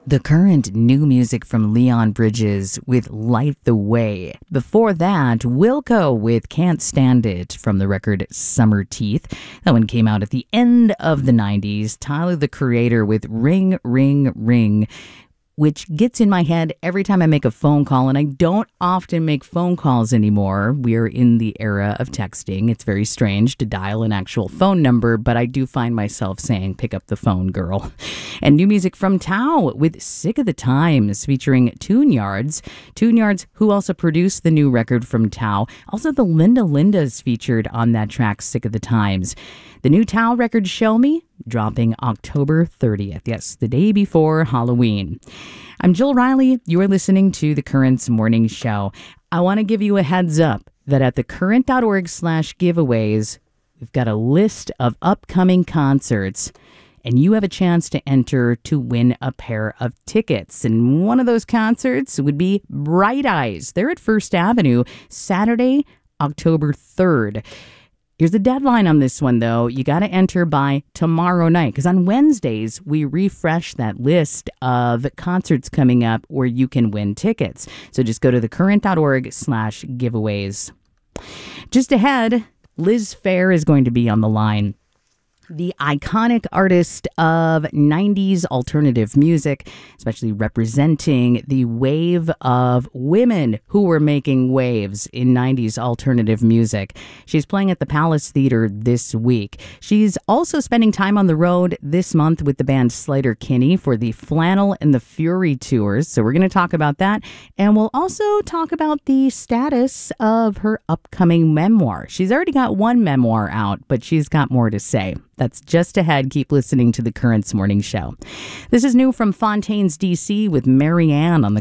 The current new music from Leon Bridges with Light the Way. Before that, Wilco with Can't Stand It from the record Summer Teeth. That one came out at the end of the 90s. Tyler, the Creator with Ring, Ring, Ring, which gets in my head every time I make a phone call, and I don't often make phone calls anymore. We're in the era of texting. It's very strange to dial an actual phone number, but I do find myself saying, pick up the phone, girl. And new music from Tao with Sick of the Times featuring Tune Yards. Tune Yards, who also produced the new record from Tao. Also, the Linda Lindas featured on that track, Sick of the Times. The new Tao record, Show Me, dropping October 30th. Yes, the day before Halloween. I'm Jill Riley. You are listening to The Current's Morning Show. I want to give you a heads up that at thecurrent.org/giveaways, we've got a list of upcoming concerts, and you have a chance to enter to win a pair of tickets. And one of those concerts would be Bright Eyes. They're at First Avenue, Saturday, October 3rd. Here's the deadline on this one, though. You got to enter by tomorrow night, because on Wednesdays, we refresh that list of concerts coming up where you can win tickets. So just go to thecurrent.org/giveaways. Just ahead, Liz Phair is going to be on the line. The iconic artist of 90s alternative music, especially representing the wave of women who were making waves in 90s alternative music. She's playing at the Palace Theater this week. She's also spending time on the road this month with the band Sleater-Kinney for the Flannel and the Fury tours. So we're going to talk about that. And we'll also talk about the status of her upcoming memoir. She's already got one memoir out, but she's got more to say. That's just ahead. Keep listening to The Current's Morning Show. This is new from Fontaine's DC with Marianne on The